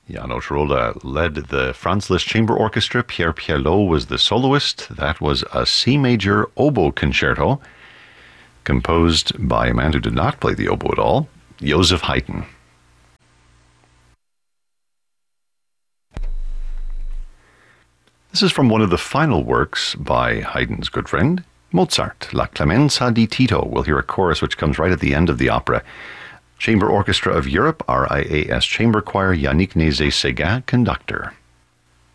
János Rolla led the Franz Liszt Chamber Orchestra. Pierre Pierlot was the soloist. That was a C major oboe concerto composed by a man who did not play the oboe at all, Joseph Haydn. This is from one of the final works by Haydn's good friend, Mozart, La Clemenza di Tito. We'll hear a chorus which comes right at the end of the opera. Chamber Orchestra of Europe, RIAS Chamber Choir, Yannick Nézet-Séguin, conductor.